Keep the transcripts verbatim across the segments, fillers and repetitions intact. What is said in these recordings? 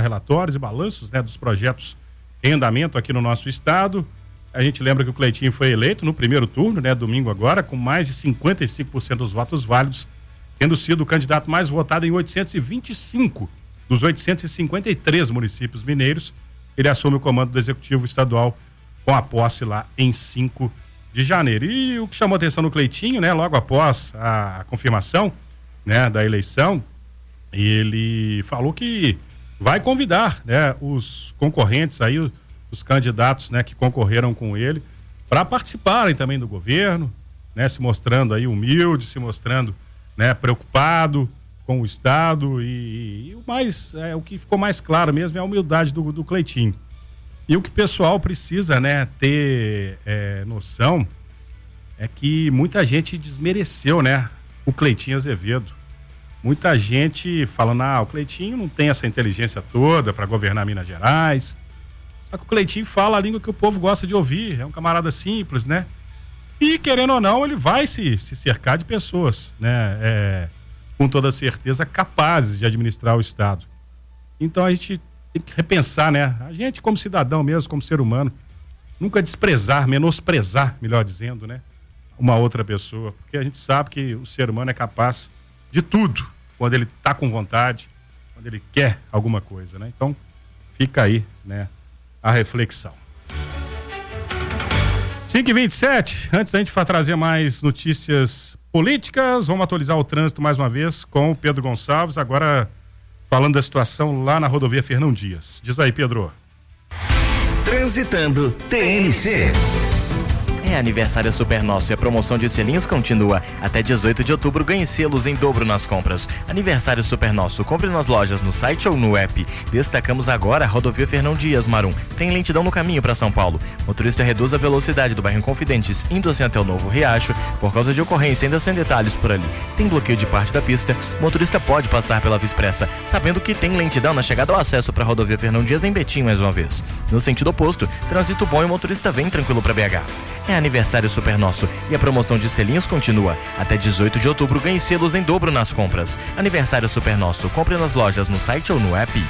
relatórios e balanços, né, dos projetos em andamento aqui no nosso estado. A gente lembra que o Cleitinho foi eleito no primeiro turno, né, domingo agora, com mais de cinquenta e cinco por cento dos votos válidos, tendo sido o candidato mais votado em oitocentos e vinte e cinco dos oitocentos e cinquenta e três municípios mineiros. Ele assume o comando do Executivo Estadual com a posse lá em cinco de janeiro. E o que chamou atenção no Cleitinho, né, logo após a confirmação, né, da eleição, ele falou que vai convidar, né, os concorrentes aí, os, os candidatos, né, que concorreram com ele, para participarem também do governo, né, se mostrando aí humilde, se mostrando, né, preocupado com o estado e, e o mais, é, o que ficou mais claro mesmo é a humildade do, do Cleitinho. E o que o pessoal precisa, né, ter é, noção é que muita gente desmereceu, né, o Cleitinho Azevedo. Muita gente falando, ah, o Cleitinho não tem essa inteligência toda para governar Minas Gerais. Só que o Cleitinho fala a língua que o povo gosta de ouvir, é um camarada simples, né? E, querendo ou não, ele vai se, se cercar de pessoas, né? É, com toda certeza capazes de administrar o Estado. Então a gente tem que repensar, né? A gente como cidadão mesmo, como ser humano, nunca desprezar, menosprezar, melhor dizendo, né? Uma outra pessoa, porque a gente sabe que o ser humano é capaz de tudo, quando ele está com vontade, quando ele quer alguma coisa, né? Então, fica aí, né, a reflexão. cinco e vinte e sete, antes da gente trazer mais notícias políticas, vamos atualizar o trânsito mais uma vez com o Pedro Gonçalves, agora falando da situação lá na rodovia Fernão Dias. Diz aí, Pedro. Transitando T N C. É aniversário super nosso e a promoção de selinhos continua. Até dezoito de outubro ganhe selos em dobro nas compras. Aniversário super nosso. Compre nas lojas, no site ou no app. Destacamos agora a rodovia Fernão Dias, Marum. Tem lentidão no caminho para São Paulo. Motorista reduz a velocidade do bairro Inconfidentes, indo assim até o Novo Riacho. Por causa de ocorrência, ainda sem detalhes por ali. Tem bloqueio de parte da pista. Motorista pode passar pela Via Expressa, sabendo que tem lentidão na chegada ao acesso para a rodovia Fernão Dias em Betim mais uma vez. No sentido oposto, trânsito bom e o motorista vem tranquilo para B H. É aniversário super nosso e a promoção de selinhos continua. Até dezoito de outubro ganhe selos em dobro nas compras. Aniversário super nosso. Compre nas lojas, no site ou no app.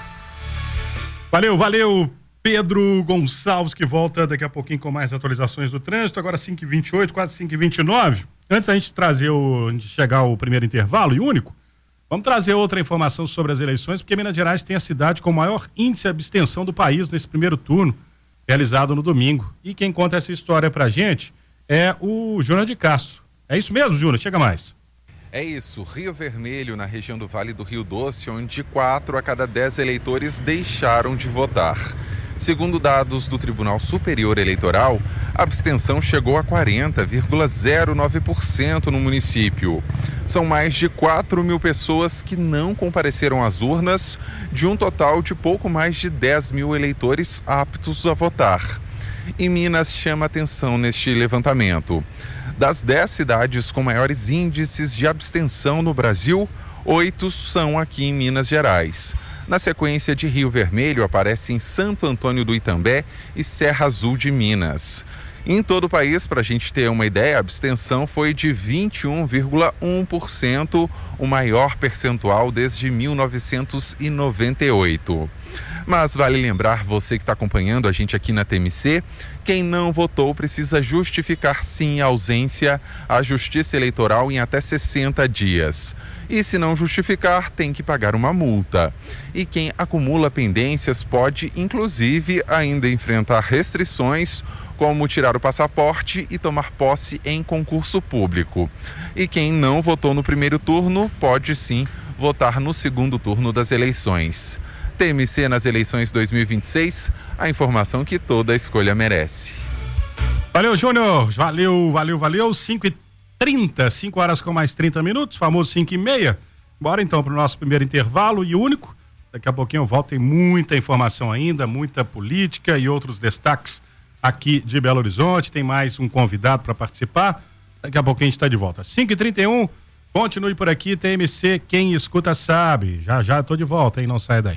Valeu, valeu, Pedro Gonçalves, que volta daqui a pouquinho com mais atualizações do trânsito. Agora cinco e vinte e oito, quase cinco e vinte e nove. Antes da gente trazer o, de chegar ao primeiro intervalo e único, vamos trazer outra informação sobre as eleições, porque Minas Gerais tem a cidade com o maior índice de abstenção do país nesse primeiro turno, realizado no domingo. E quem conta essa história pra gente é o Júnior de Castro. É isso mesmo, Júnior? Chega mais. É isso, Rio Vermelho, na região do Vale do Rio Doce, onde quatro a cada dez eleitores deixaram de votar. Segundo dados do Tribunal Superior Eleitoral, a abstenção chegou a quarenta vírgula zero nove por cento no município. São mais de quatro mil pessoas que não compareceram às urnas, de um total de pouco mais de dez mil eleitores aptos a votar. Em Minas, chama atenção neste levantamento. Das dez cidades com maiores índices de abstenção no Brasil, oito são aqui em Minas Gerais. Na sequência de Rio Vermelho, aparecem Santo Antônio do Itambé e Serra Azul de Minas. Em todo o país, para a gente ter uma ideia, a abstenção foi de vinte e um vírgula um por cento, o maior percentual desde mil novecentos e noventa e oito. Mas vale lembrar, você que está acompanhando a gente aqui na T M C, quem não votou precisa justificar sim a ausência à Justiça Eleitoral em até sessenta dias. E se não justificar, tem que pagar uma multa. E quem acumula pendências pode, inclusive, ainda enfrentar restrições, como tirar o passaporte e tomar posse em concurso público. E quem não votou no primeiro turno pode sim votar no segundo turno das eleições. T M C nas eleições dois mil e vinte e seis, a informação que toda escolha merece. Valeu, Júnior. Valeu, valeu, valeu. cinco e trinta, cinco horas com mais trinta minutos, famoso cinco e meia. Bora então para o nosso primeiro intervalo e único. Daqui a pouquinho eu volto, tem muita informação ainda, muita política e outros destaques aqui de Belo Horizonte. Tem mais um convidado para participar. Daqui a pouquinho a gente está de volta. cinco e trinta e um, continue por aqui, T M C, quem escuta sabe. Já já estou de volta, hein? Não sai daí.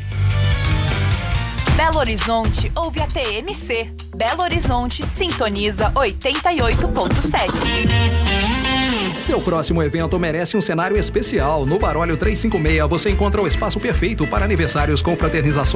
Belo Horizonte ouve a T M C. Belo Horizonte sintoniza oitenta e oito ponto sete. Seu próximo evento merece um cenário especial. No Baróleo trezentos e cinquenta e seis você encontra o espaço perfeito para aniversários, confraternizações